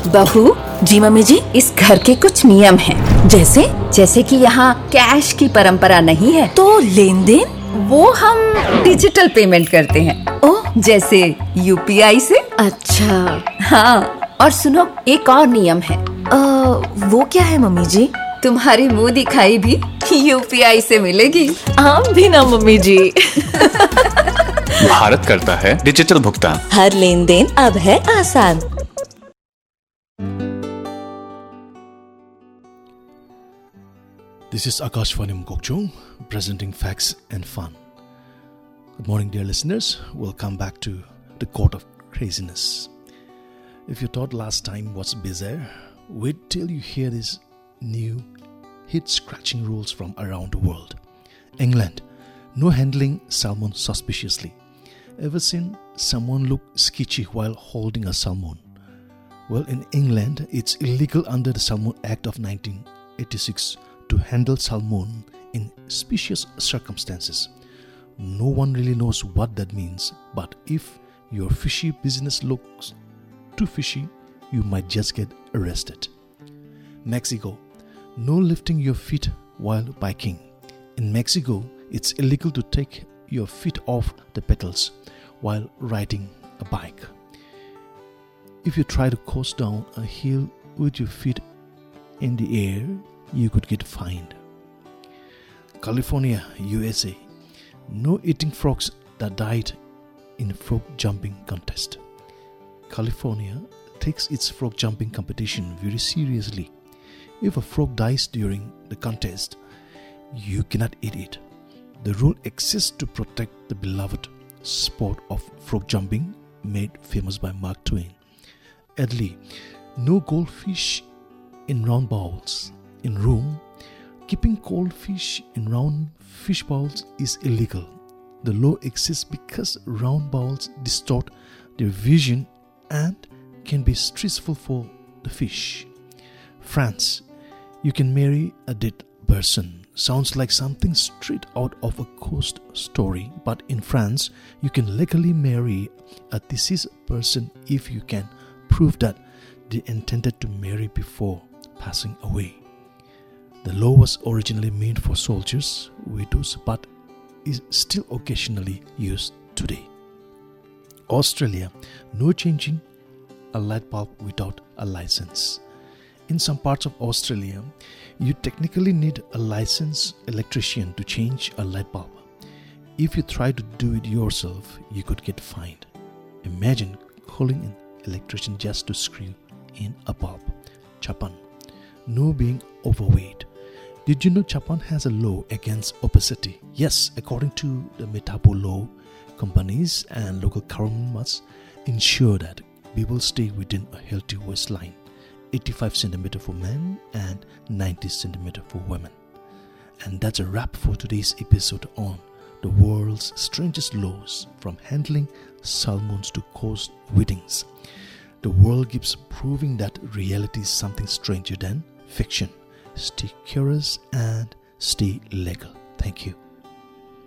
बहू जी, मम्मी जी, इस घर के कुछ नियम हैं। जैसे कि यहाँ कैश की परंपरा नहीं है, तो लेन देन वो हम डिजिटल पेमेंट करते हैं। ओह, जैसे यूपीआई से। अच्छा। हाँ, और सुनो, एक और नियम है। वो क्या है मम्मी जी? तुम्हारी मुंह दिखाई भी यूपीआई से मिलेगी। हम भी ना मम्मी जी। भारत करता है डिजिटल भुगतान। हर लेन देन अब है आसान। This is Akashvani Mukokchung presenting facts and fun. Good morning, dear listeners. Welcome back to the Court of Craziness. If you thought last time was bizarre, wait till you hear these new head-scratching rules from around the world. England, no handling salmon suspiciously. Ever seen someone look sketchy while holding a salmon? Well, in England, it's illegal under the Salmon Act of 1986 to handle salmon in specious circumstances. No one really knows what that means, but if your fishy business looks too fishy, you might just get arrested. Mexico, no lifting your feet while biking. In Mexico, it's illegal to take your feet off the pedals while riding a bike. If you try to coast down a hill with your feet in the air, you could get fined. California, USA, no eating frogs that died in frog jumping contest. California takes its frog jumping competition very seriously. If a frog dies during the contest, you cannot eat it. The rule exists to protect the beloved sport of frog jumping made famous by Mark Twain. Italy, no goldfish in round bowls. In Rome, keeping cold fish in round fish bowls is illegal. The law exists because round bowls distort their vision and can be stressful for the fish. France, you can marry a dead person. Sounds like something straight out of a ghost story, but in France, you can legally marry a deceased person if you can prove that they intended to marry before passing away. The law was originally meant for soldiers, widows, but is still occasionally used today. Australia, no changing a light bulb without a license. In some parts of Australia, you technically need a licensed electrician to change a light bulb. If you try to do it yourself, you could get fined. Imagine calling an electrician just to screw in a bulb. Japan, no being overweight. Did you know Japan has a law against obesity? Yes, according to the Metabo law, companies and local government must ensure that people stay within a healthy waistline, 85 cm for men and 90 cm for women. And that's a wrap for today's episode on the world's strangest laws, from handling salmons to coast weddings. The world keeps proving that reality is something stranger than fiction. Stay curious and stay legal. Thank you.